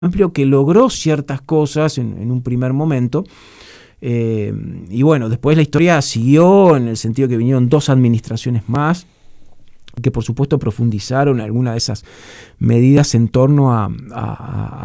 amplio que logró ciertas cosas en un primer momento. Y bueno, después la historia siguió en el sentido que vinieron 2 administraciones más, que por supuesto profundizaron algunas de esas medidas en torno a